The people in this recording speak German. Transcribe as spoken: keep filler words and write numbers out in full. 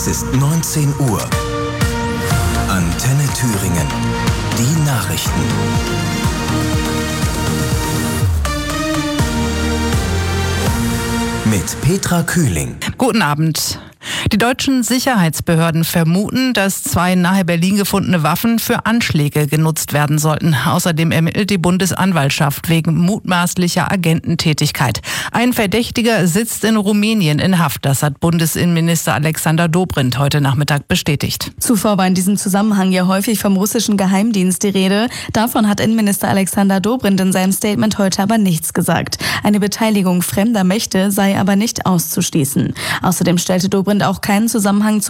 Es ist neunzehn Uhr. Antenne Thüringen. Die Nachrichten. Mit Petra Kühling. Guten Abend. Die deutschen Sicherheitsbehörden vermuten, dass zwei nahe Berlin gefundene Waffen für Anschläge genutzt werden sollten. Außerdem ermittelt die Bundesanwaltschaft wegen mutmaßlicher Agententätigkeit. Ein Verdächtiger sitzt in Rumänien in Haft. Das hat Bundesinnenminister Alexander Dobrindt heute Nachmittag bestätigt. Zuvor war in diesem Zusammenhang ja häufig vom russischen Geheimdienst die Rede. Davon hat Innenminister Alexander Dobrindt in seinem Statement heute aber nichts gesagt. Eine Beteiligung fremder Mächte sei aber nicht auszuschließen. Außerdem stellte Dobrindt auch keinen Zusammenhang zu